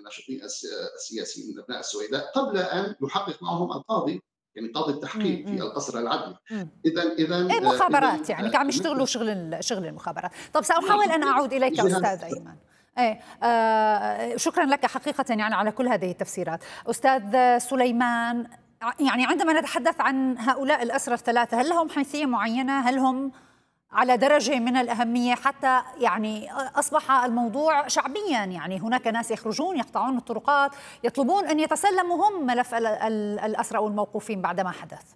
الناشطين السياسيين من ابناء السويداء قبل ان يحقق معهم القاضي، يعني قاضي إمم، التحقيق في إمم، القصر العدلي. إمم. اذا إيه مخابرات، اذا يعني كانوا عم يشتغلوا المكتب. شغل المخابرات. طب سأحاول نعم، أن أعود إليك جهاز. أستاذ أيمن. إيه شكرا لك حقيقة يعني على كل هذه التفسيرات. أستاذ سليمان، يعني عندما نتحدث عن هؤلاء الأسرى الثلاثة، هل لهم حيثية معينة؟ هل هم على درجة من الأهمية حتى يعني أصبح الموضوع شعبيا؟ يعني هناك ناس يخرجون يقطعون الطرقات يطلبون أن يتسلموا هم ملف الأسرى والموقوفين بعدما حدث.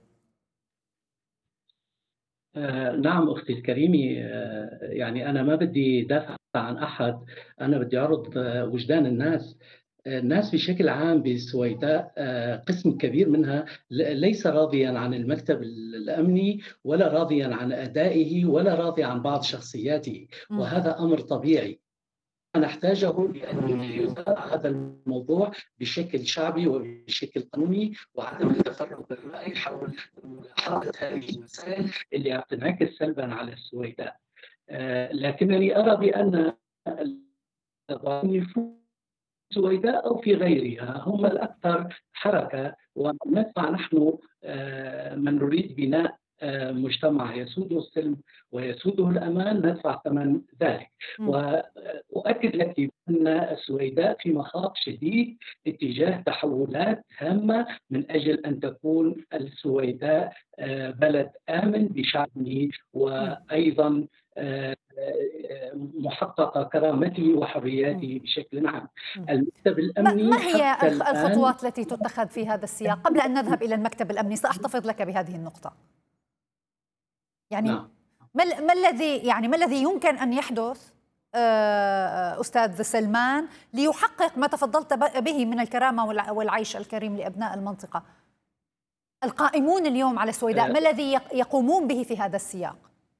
نعم أختي الكريمة، يعني أنا ما بدي دافع عن أحد، أنا بدي أعرض وجدان الناس. الناس بشكل عام بالسويداء قسم كبير منها ليس راضيا عن المكتب الأمني، ولا راضيا عن أدائه، ولا راضي عن بعض شخصياته، وهذا أمر طبيعي نحتاجه لأن يزال هذا الموضوع بشكل شعبي وبشكل قانوني، وعدم التفرق بالرأي حول ملاحظة هذه المسائل اللي عم تنعكس سلبا على السويداء. لكنني أرى بأن الضالين في السويداء أو في غيرها هم الأكثر حركة، وندفع نحن من نريد بناء مجتمع يسوده السلم ويسوده الأمان ندفع ثمن ذلك. وأؤكد لك أن السويداء في مخاض شديد اتجاه تحولات هامة من أجل أن تكون السويداء بلد آمن بشعبه، وأيضا محقق كرامته وحرياته بشكل عام. المكتب الأمني ما هي حتى الخطوات التي تتخذ في هذا السياق؟ قبل أن نذهب إلى المكتب الأمني سأحتفظ لك بهذه النقطة. يعني نعم. ما الذي يمكن أن يحدث أستاذ سلمان ليحقق ما تفضلت به من الكرامة والعيش الكريم لأبناء المنطقة؟ القائمون اليوم على السويداء ما الذي يقومون به في هذا السياق؟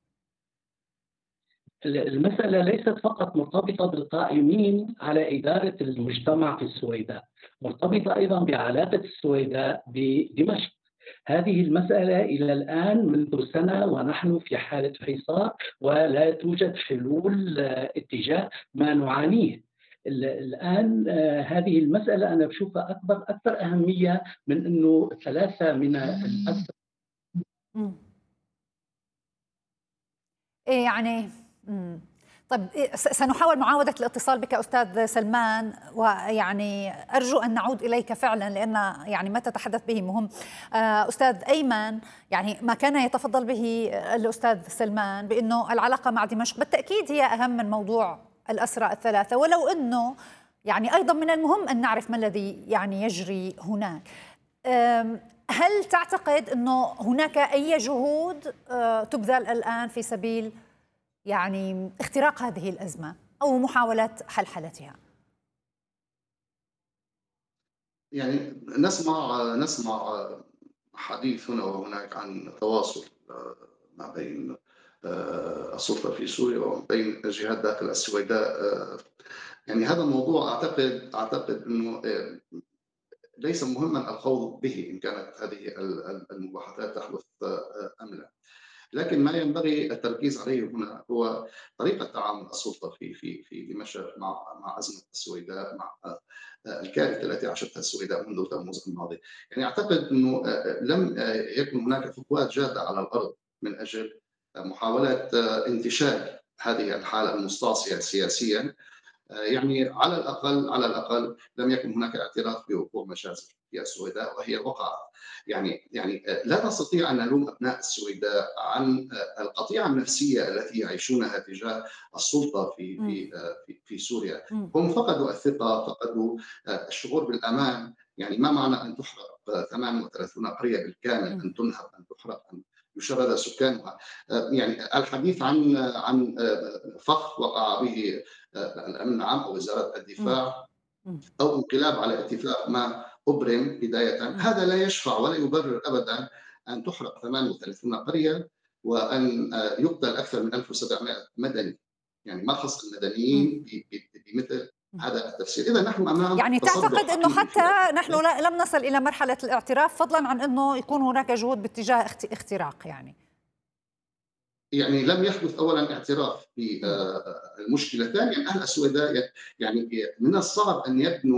المسألة ليست فقط مرتبطة بالقائمين على إدارة المجتمع في السويداء، مرتبطة أيضا بعلاقة السويداء بدمشق. هذه المسألة إلى الآن منذ سنة ونحن في حالة حصار، ولا توجد حلول اتجاه ما نعانيه الآن. هذه المسألة أنا بشوفها أكثر أهمية من أنه ثلاثة من الأسرى. يعني طيب سنحاول معاودة الاتصال بك أستاذ سلمان، ويعني أرجو أن نعود إليك فعلا لأن يعني ما تتحدث به مهم. أستاذ أيمن، يعني ما كان يتفضل به الأستاذ سلمان بأنه العلاقة مع دمشق بالتأكيد هي أهم من موضوع الأسرى الثلاثة، ولو أنه يعني أيضا من المهم أن نعرف ما الذي يعني يجري هناك. هل تعتقد أنه هناك أي جهود تبذل الآن في سبيل يعني اختراق هذه الأزمة أو محاولة حلحلتها؟ يعني نسمع حديث هنا وهناك عن تواصل ما بين السلطة في سوريا وبين الجهات داخل السويداء. يعني هذا الموضوع أعتقد أنه ليس مهما الخوض به إن كانت هذه المباحثات تحدث أم لا، لكن ما ينبغي التركيز عليه هنا هو طريقة تعامل السلطة في دمشق مع أزمة السويداء، مع الكارثة التي عاشتها السويداء منذ تموز الماضي. يعني أعتقد أنه لم يكن هناك خطوات جادة على الأرض من أجل محاولة انتشال هذه الحالة المستعصية سياسيا. يعني على الأقل لم يكن هناك اعتراف بوقوع مجازر في السويداء، وهي وقعت. يعني لا نستطيع أن نلوم أبناء السويداء عن القطيعة النفسية التي يعيشونها تجاه السلطة في سوريا. هم فقدوا الثقة، فقدوا الشعور بالأمان. يعني ما معنى أن تحرق 38 قرية بالكامل، أن تنهب، أن تحرق، أن يشرد سكانها؟ يعني الحديث عن فخ وقع به الأمن العام أو وزارة الدفاع أو انقلاب على اتفاق ما أبرم بداية، هذا لا يشفع ولا يبرر أبدا أن تحرق 38 قرية وأن يقتل أكثر من 1700 مدني. يعني ما خص المدنيين بمثل هذا التفسير. إذا نحن أمام يعني تصدع تعتقد أنه حقيقي حتى نحن لم نصل إلى مرحلة الاعتراف، فضلا عن أنه يكون هناك جهود باتجاه اختراق؟ يعني لم يحدث اولا اعتراف بالمشكله. ثانيا اهل السويداء يعني من الصعب ان يبنوا